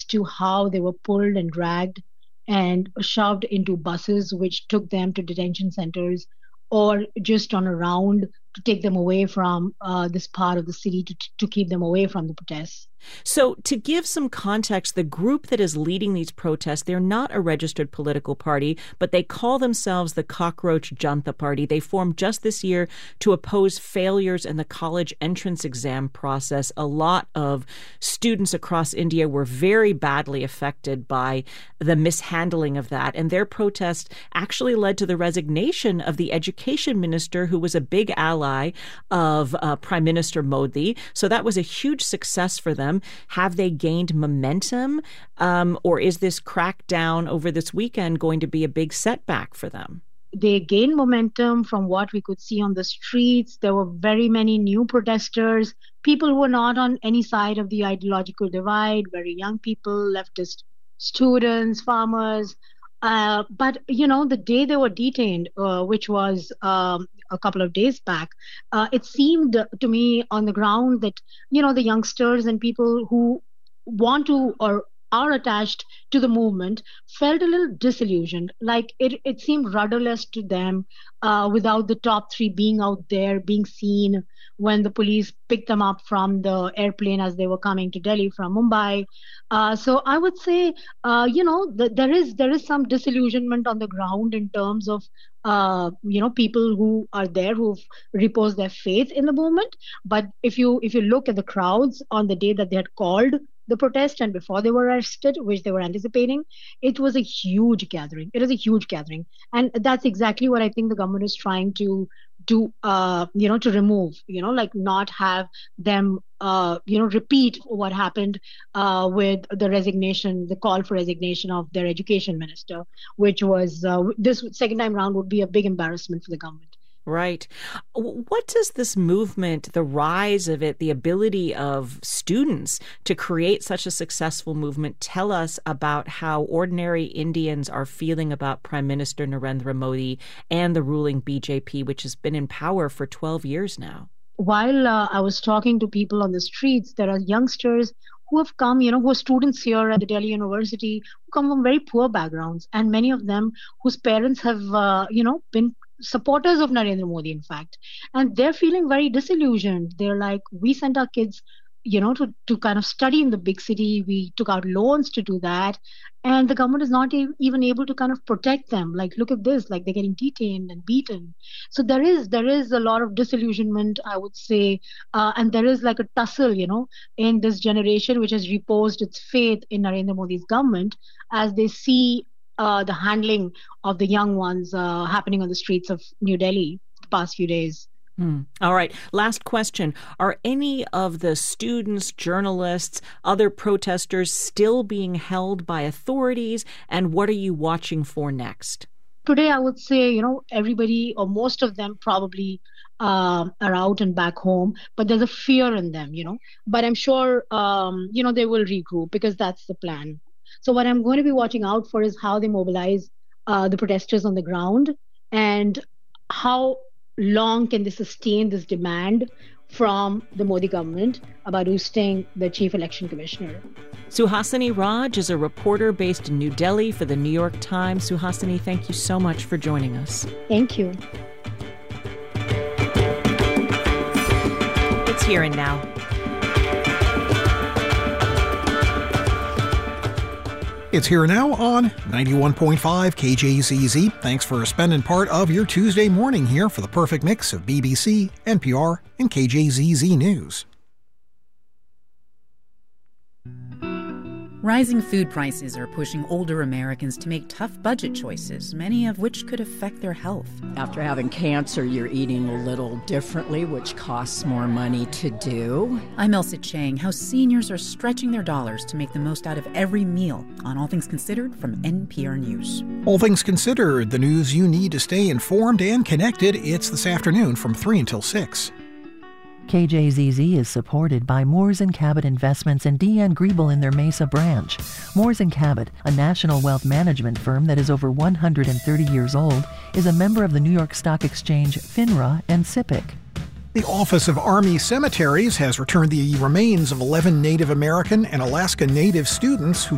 to how they were pulled and dragged and shoved into buses, which took them to detention centers or just on a round to take them away from this part of the city to keep them away from the protests. So to give some context, the group that is leading these protests, they're not a registered political party, but they call themselves the Cockroach Janata Party. They formed just this year to oppose failures in the college entrance exam process. A lot of students across India were very badly affected by the mishandling of that. And their protest actually led to the resignation of the education minister, who was a big ally of Prime Minister Modi. So that was a huge success for them. Have they gained momentum, or is this crackdown over this weekend going to be a big setback for them? They gained momentum from what we could see on the streets. There were very many new protesters, people who were not on any side of the ideological divide, very young people, leftist students, farmers. But, the day they were detained, which was a couple of days back, it seemed to me on the ground that, the youngsters and people who want to or are attached to the movement felt a little disillusioned. Like it seemed rudderless to them without the top three being out there, being seen when the police picked them up from the airplane as they were coming to Delhi from Mumbai. So I would say, there is some disillusionment on the ground in terms of, people who are there who've reposed their faith in the movement. But if you look at the crowds on the day that they had called the protest and before they were arrested, which they were anticipating, it was a huge gathering. It was a huge gathering. And that's exactly what I think the government is trying to do, to remove, like not have them, repeat what happened with the resignation, the call for resignation of their education minister, which was this second time round would be a big embarrassment for the government. Right. What does this movement, the rise of it, the ability of students to create such a successful movement tell us about how ordinary Indians are feeling about Prime Minister Narendra Modi and the ruling BJP, which has been in power for 12 years now? While I was talking to people on the streets, there are youngsters who have come, who are students here at the Delhi University, who come from very poor backgrounds, and many of them whose parents have, been supporters of Narendra Modi, in fact. And they're feeling very disillusioned. They're like, we sent our kids, to kind of study in the big city. We took out loans to do that. And the government is not even able to kind of protect them. Like, look at this, like they're getting detained and beaten. So there is a lot of disillusionment, I would say. And there is like a tussle, in this generation, which has reposed its faith in Narendra Modi's government as they see the handling of the young ones happening on the streets of New Delhi the past few days. All right. Last question. Are any of the students, journalists, other protesters still being held by authorities? And what are you watching for next? Today, I would say, everybody or most of them probably are out and back home, but there's a fear in them, But I'm sure, they will regroup because that's the plan. So what I'm going to be watching out for is how they mobilize the protesters on the ground and how long can they sustain this demand from the Modi government about ousting the chief election commissioner. Suhasini Raj is a reporter based in New Delhi for the New York Times. Suhasini, thank you so much for joining us. Thank you. It's Here and Now. It's Here Now on 91.5 KJZZ. Thanks for spending part of your Tuesday morning here for the perfect mix of BBC, NPR, and KJZZ News. Rising food prices are pushing older Americans to make tough budget choices, many of which could affect their health. After having cancer, you're eating a little differently, which costs more money to do. I'm Elsa Chang. How seniors are stretching their dollars to make the most out of every meal on All Things Considered from NPR News. All Things Considered, the news you need to stay informed and connected. It's this afternoon from 3 until 6. KJZZ is supported by Moores & Cabot Investments and Deanne Griebel in their Mesa branch. Moores & Cabot, a national wealth management firm that is over 130 years old, is a member of the New York Stock Exchange, FINRA, and SIPC. The Office of Army Cemeteries has returned the remains of 11 Native American and Alaska Native students who